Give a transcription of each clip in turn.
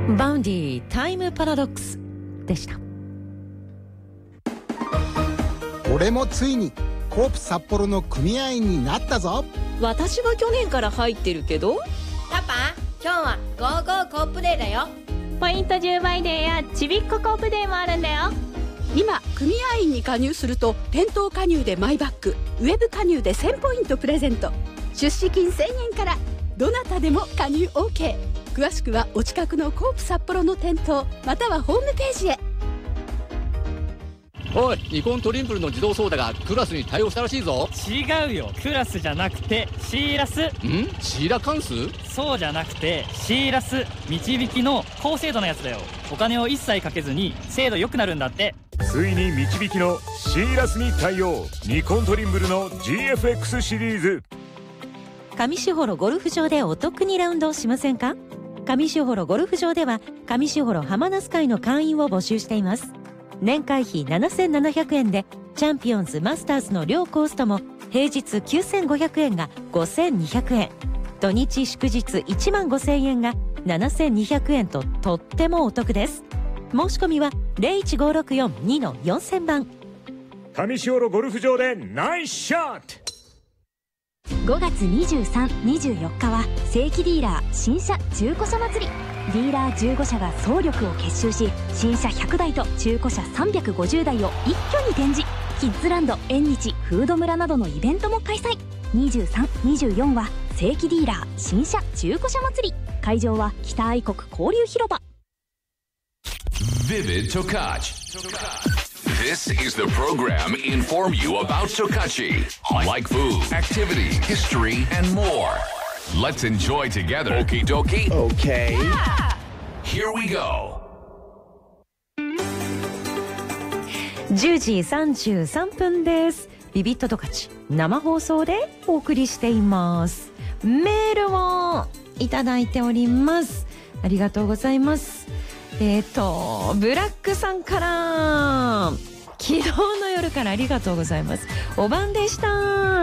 バウンディタイムパラドックスでした。 俺もついにコープ札幌の組合員になったぞ。 私は去年から入ってるけど。 パパ、今日はゴーゴーコープデーだよ。 ポイント10倍デーやちびっこコープデーもあるんだよ。 今組合員に加入すると店頭加入でマイバッグ、ウェブ加入で1000ポイントプレゼント、出資金1000円からどなたでも加入 OK。 詳しくはお近くのコープ札幌の店頭またはホームページへ。 おい、ニコントリンプルの自動操舵がクラスに対応したらしいぞ。 違うよ、クラスじゃなくてシーラス。 シーラ関数？ そうじゃなくてシーラス、導きの高精度なやつだよ。お金を一切かけずに精度良くなるんだって。 ついに導きのシーラスに対応。ニコントリンブルの GFX シリーズ。 上士幌ゴルフ場でお得にラウンドをしませんか？上士幌ゴルフ場では上士幌ハマナス会の会員を募集しています。年会費7700円でチャンピオンズマスターズの両コースとも平日9500円が5200円、土日祝日1万5000円が7200円ととってもお得です。申し込みは 01564-2-4000 番。 上士幌ゴルフ場でナイスショット。 5月23、24日は正規ディーラー新車中古車祭り。ディーラー15社が総力を結集し、新車100台と中古車350台を一挙に展示。キッズランド、縁日、フード村などのイベントも開催。23、24は正規ディーラー新車中古車祭り。会場は北愛国交流広場。 Vivid Tokachi. This is the program inform you about Tokachi, like food, activity, history, and more. Let's enjoy together. Okie dokie. Okay. Yeah. Here we go. 10時33分です。ビビットトカチ生放送でお送りしています。メールをいただいております。ありがとうございます。ブラックさんから昨日の夜からありがとうございます。お晩でした。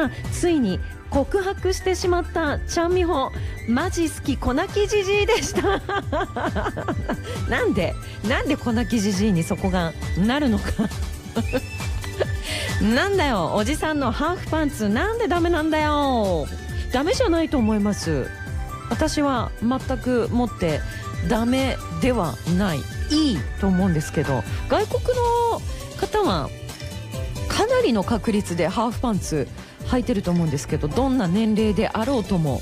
ついに告白してしまったちゃんみほ、マジ好き粉木じじいでしたなんで粉木じじいにそこがなるのかなんだよ、おじさんのハーフパンツなんでダメなんだよ。ダメじゃないと思います。私は全くもってダメではない、いいと思うんですけど、外国の方はかなりの確率でハーフパンツ履いてると思うんですけど、どんな年齢であろうとも。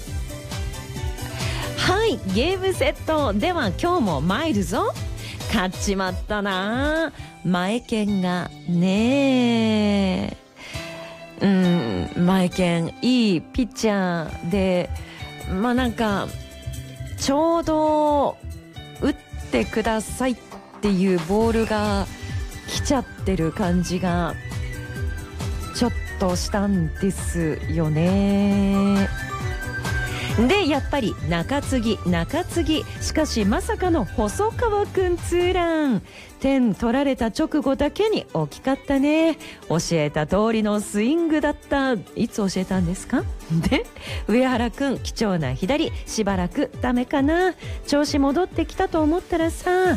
はい、ゲームセットでは今日も参るぞ。勝っちまったな、前剣がね。前剣いいピッチャーで、なんかちょうど打ってくださいっていうボールが来ちゃってる感じがちょっとしたんですよね。でやっぱり中継ぎ、しかしまさかの細川くんツーラン、点取られた直後だけに大きかったね。教えた通りのスイングだった。いつ教えたんですか？で上原くん貴重な左、しばらくダメかな。調子戻ってきたと思ったらさ、